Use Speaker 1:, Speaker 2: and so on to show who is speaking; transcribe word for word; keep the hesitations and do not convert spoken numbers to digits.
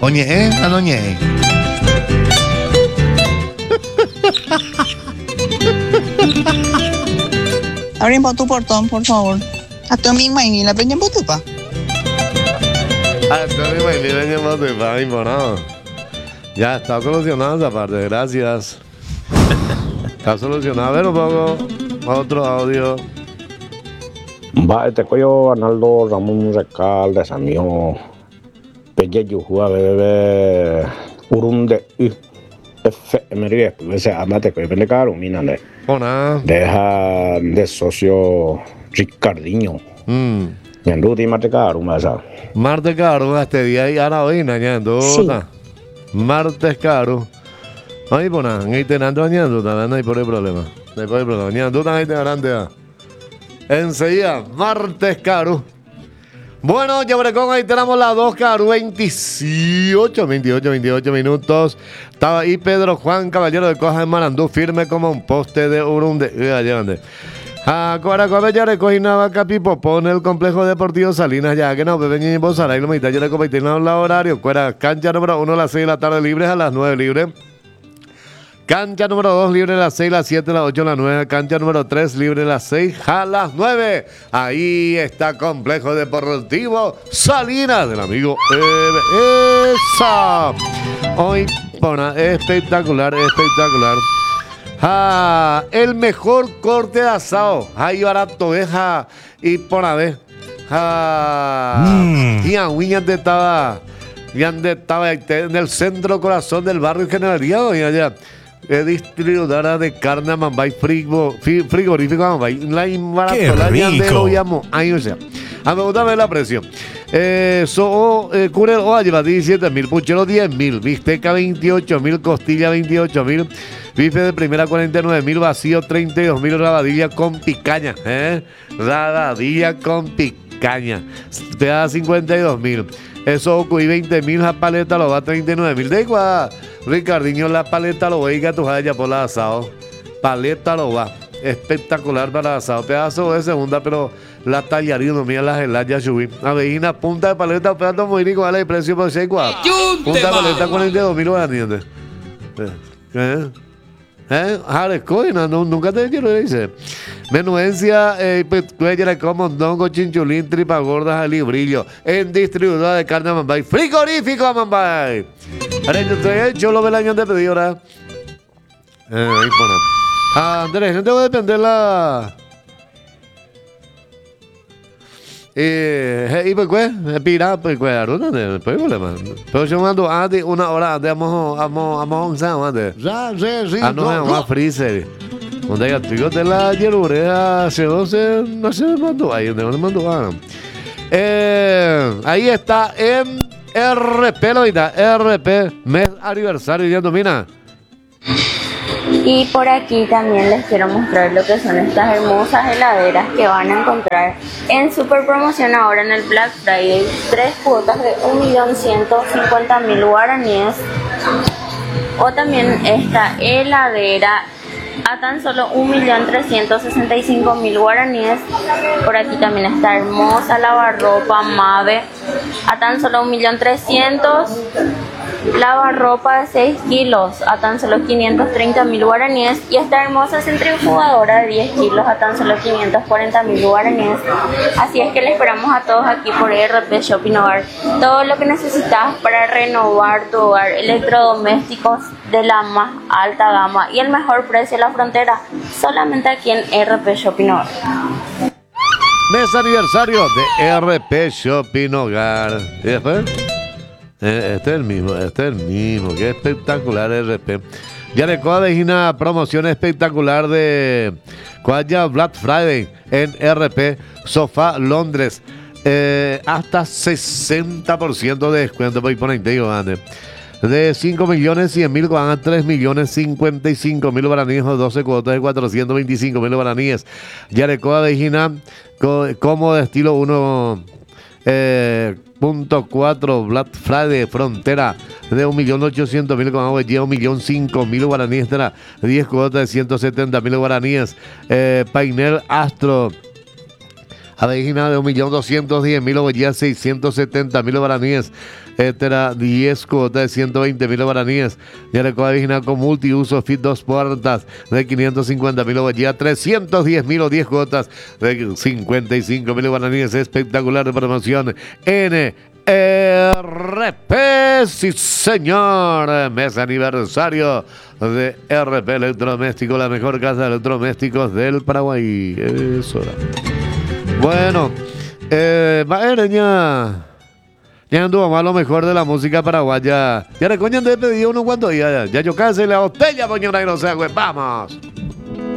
Speaker 1: Oñe, ¿eh? Anoñe.
Speaker 2: Abren tu portón, por favor. A tu misma y la peña potupa.
Speaker 3: A tu misma y la peña potupa, imponado. Ya está solucionada esa parte, gracias. Está solucionado. A ver un poco. Otro audio.
Speaker 4: Va, este coyo Arnaldo Ramón Recal de Samio. Pelle Yuhua bebé. Urunde. F M R I. Se ama te coyo pele caro, minale.
Speaker 3: Hola.
Speaker 4: Deja de socio Ricardinho.
Speaker 3: Mm.
Speaker 4: Ñandu ti marte caro, masa.
Speaker 3: Martes caro, este día y ahora hoy, ñando.
Speaker 2: Sí.
Speaker 3: Martes caro. Ahí ponan, ahí tenando ñando, también no hay por el problema. No hay por el problema. Ñando también te garante. Enseguida, martes caro. Bueno, ya con ahí tenemos las dos caro, veintiocho, veintiocho, veintiocho minutos. Estaba ahí Pedro Juan Caballero de Coja en Marandú, firme como un poste de Urunde. A Coaracoa ya recogí Navaca Pipo, pone el complejo deportivo Salinas, ya que no, Pepe y Bozara, y lo mitad ya le compartimos el horario. Cuera, cancha número uno a las seis de la tarde libres, a las nueve libres. Cancha número dos libre a las seis, las siete, las ocho, las nueve. Cancha número tres libre a las seis, a las nueve. Ahí está Complejo Deportivo Salinas del amigo Eve. ¡Esa! Hoy, bueno, espectacular, espectacular. Ah, el mejor corte de asado. Ahí barato deja y por a ver. Ah, mm. Y a Wiñan de estaba, de estaba en el centro corazón del barrio Generalidad y allá. Es distribuidora de carne a Mambay, frigo, frigorífico a Mambay. La imbaratola de Oyamo. Ahí o sea. A me gusta ver la presión. Eh, so, eh, Curel Oa lleva diecisiete mil, puchero diez mil, bisteca veintiocho mil, costilla veintiocho mil, bife de primera cuarenta y nueve mil, vacío treinta y dos mil, rabadilla con picaña. ¿eh? Rabadilla con picaña. Te da cincuenta y dos mil. Eso ocurre veinte mil, la paleta lo va a treinta y nueve mil. De igual, Ricardinho, la paleta lo va a tu jaya por la asado. Paleta lo va. Espectacular para asado. Pedazo de segunda, pero la tallarina, mira las helayas subí. Avellina, punta de paleta, pedazo muy rico, vale el precio por seis cuadros. Punta de paleta cuarenta y dos mil guaraníes. ¿Eh? ¿Eh? Jaresco, no, nunca te quiero decir. Menudencia, eh, petuella como mondongo, chinchulín, tripa gorda, jalí, brillo. En distribuidora de carne a Mambay. Frigorífico a Mambay. Ahora yo estoy hecho lo del año de pedido, ¿verdad? Eh, ahí ponemos. Ah, Andrés, no te voy a depender la. Eh, y pues, pues, pira, pues, pues, no hay problema. Pero yo mando antes, una hora antes, vamos, vamos, vamos a once antes.
Speaker 1: Ya, sí, sí.
Speaker 3: Ah, no, es una freezer. Donde hay trigo de la hierura, se doce, no se me mandó ahí, donde me mandó. Ah. Eh, ahí está en R P, lo ahorita, R P, mes aniversario, ya domina.
Speaker 5: Y por aquí también les quiero mostrar lo que son estas hermosas heladeras que van a encontrar en super promoción ahora en el Black Friday. Tres cuotas de un millón ciento cincuenta mil guaraníes. O también esta heladera a tan solo un millón trescientos sesenta y cinco mil guaraníes. Por aquí también está hermosa lavarropa Mave a tan solo un millón trescientos mil. Lavarropa de seis kilos a tan solo quinientos treinta mil guaraníes. Y esta hermosa centrifugadora de diez kilos a tan solo quinientos cuarenta mil guaraníes. Así es que le esperamos a todos aquí por R P Shopping Hogar. Todo lo que necesitas para renovar tu hogar, electrodomésticos de la más alta gama y el mejor precio de la frontera, solamente aquí en R P Shopping Hogar.
Speaker 3: Mes aniversario de R P Shopping Hogar. ¿Y después? Eh, este es el mismo, este es el mismo. Qué espectacular R P. Ya le coa de una promoción espectacular de Cuaya Black Friday en R P Sofá Londres. Eh, hasta sesenta por ciento de descuento por poner de cinco millones cien mil van a tres millones cincuenta y cinco mil guaraníes o doce cuotas de cuatrocientos veinticinco mil guaraníes. Ya le coa de Gina como de estilo uno eh, punto cuatro Black Friday Frontera de un millón ochocientos mil con agua y un millón cinco mil guaraníes, diez cuotas de ciento setenta mil guaraníes. Eh, Painel Astro Avejina de un millón doscientos diez mil, ovejía seiscientos setenta mil guaraníes. Este era diez cuotas de ciento veinte mil guaraníes. Yarecoa Avejina con multiuso fit dos puertas de quinientos cincuenta mil, ovejía trescientos diez mil o diez cuotas de cincuenta y cinco mil guaraníes. Espectacular de promoción. N R P, sí señor, mes aniversario de R P Electrodoméstico, la mejor casa de electrodomésticos del Paraguay. Eso era. Bueno, eh, va ya, ya anduvo a lo mejor de la música paraguaya. Ya recoñan de pedido uno cuanto ya, ya yo casi la botella, poñona, y no sé, güey, vamos.